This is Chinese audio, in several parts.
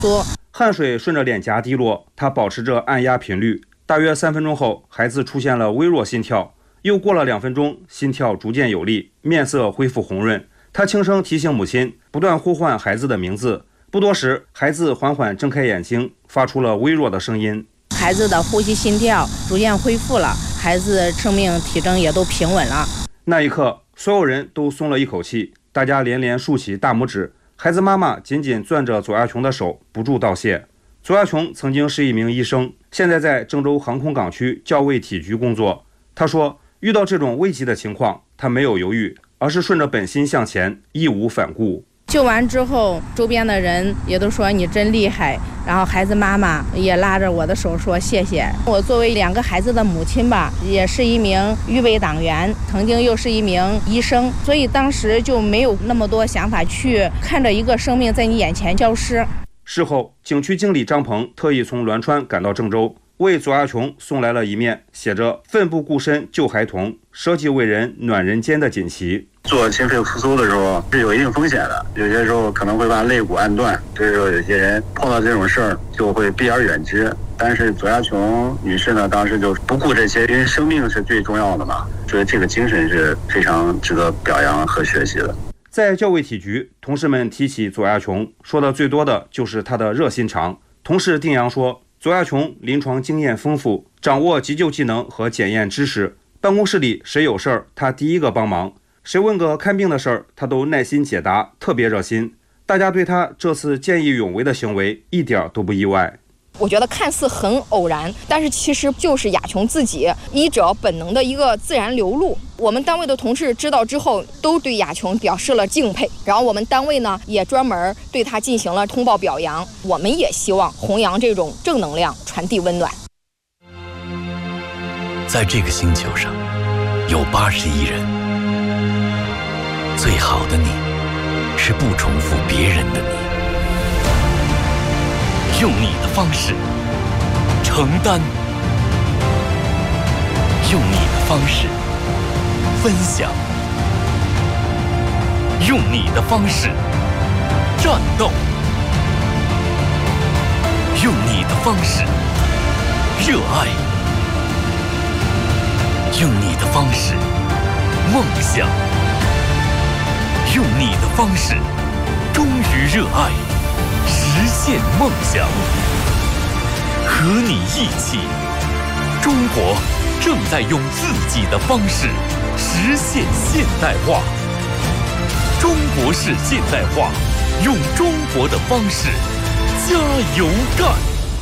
汗水顺着脸颊滴落，他保持着按压频率。大约3分钟后，孩子出现了微弱心跳，又过了2分钟，心跳逐渐有力，面色恢复红润。他轻声提醒母亲，不断呼唤孩子的名字。不多时，孩子缓缓睁开眼睛，发出了微弱的声音。 孩子的呼吸心跳逐渐恢复了，孩子生命体征也都平稳了。 那一刻，所有人都松了一口气，大家连连竖起大拇指。孩子妈妈紧紧攥着左亚琼的手，不住道谢。左亚琼曾经是一名医生，现在在郑州航空港区校尉体局工作。他说，遇到这种危急的情况，他没有犹豫，而是顺着本心向前，义无反顾。 救完之后，周边的人也都说你真厉害，然后孩子妈妈也拉着我的手说谢谢。我作为2个孩子的母亲吧，也是一名预备党员，曾经又是一名医生，所以当时就没有那么多想法去看着一个生命在你眼前消失。 事后，景区经理张鹏特意从栾川赶到郑州，为左亚琼送来了一面写着“奋不顾身救孩童，舍己为人暖人间”的锦旗。 做心肺复苏的时候是有一定风险的，有些时候可能会把肋骨按断，所以说有些人碰到这种事儿就会避而远之。但是左亚琼女士呢，当时就不顾这些，因为生命是最重要的嘛，所以这个精神是非常值得表扬和学习的。 在校尉体局，同事们提起左亚琼，说的最多的就是她的热心肠。同事丁阳说，左亚琼临床经验丰富，掌握急救技能和检验知识，办公室里谁有事儿，她第一个帮忙。谁问个看病的事儿，他都耐心解答，特别热心。大家对他这次见义勇为的行为一点都不意外。 我觉得看似很偶然，但是其实就是亚琼自己医者本能的一个自然流露。我们单位的同事知道之后，都对亚琼表示了敬佩，然后我们单位呢也专门对他进行了通报表扬。我们也希望弘扬这种正能量，传递温暖。 在这个星球上，有80亿人。最好的你，是不重复别人的你，用你的方式承担，用你的方式分享，用你的方式战斗，用你的方式热爱，用你的方式梦想。用你的方式忠于热爱，实现梦想。和你一起，中国正在用自己的方式实现现代化。中国式现代化，用中国的方式加油干。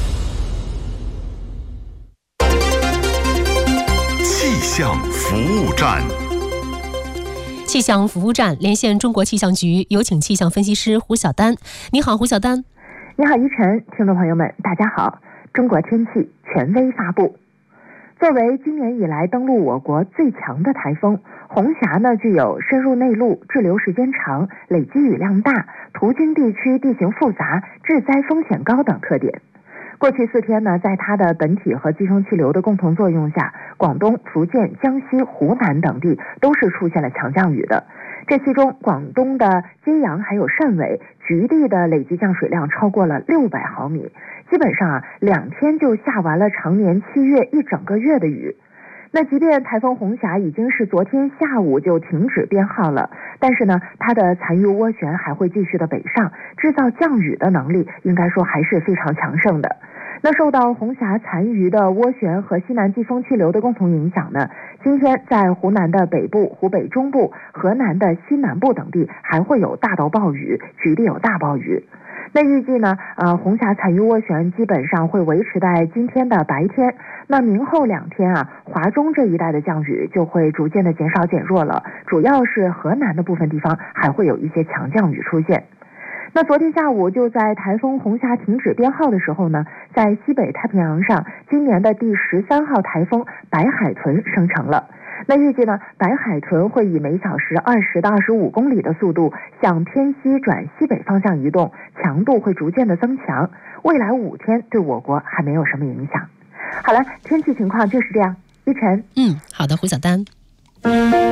气象服务站。 气象服务站连线中国气象局，有请气象分析师胡晓丹。你好，胡晓丹。 你好，依晨，听众朋友们，大家好。中国天气权威发布。作为今年以来登陆我国最强的台风，红霞呢具有深入内陆、滞留时间长、累积雨量大、途经地区地形复杂、致灾风险高等特点。过去4天呢，在它的本体和季风气流的共同作用下，广东、福建、江西、湖南等地都是出现了强降雨的。这其中，广东的揭阳还有汕尾局地的累计降水量超过了600毫米，基本上2天就下完了常年7月一整个月的雨。那即便台风红霞已经是昨天下午就停止编号了，但是呢，它的残余涡旋还会继续的北上，制造降雨的能力应该说还是非常强盛的。那受到红霞残余的涡旋和西南季风气流的共同影响呢，今天在湖南的北部、湖北中部、河南的西南部等地还会有大到暴雨，局地有大暴雨。那预计呢，红霞残余涡旋基本上会维持在今天的白天。那明后2天啊，华中这一带的降雨就会逐渐的减少减弱了，主要是河南的部分地方还会有一些强降雨出现。那昨天下午就在台风红霞停止编号的时候呢，在西北太平洋上今年的第13号台风白海豚生成了。那预计呢，白海豚会以每小时20到25公里的速度向偏西转西北方向移动，强度会逐渐的增强。未来5天对我国还没有什么影响。好了，天气情况就是这样。依晨。 好的，胡晓丹。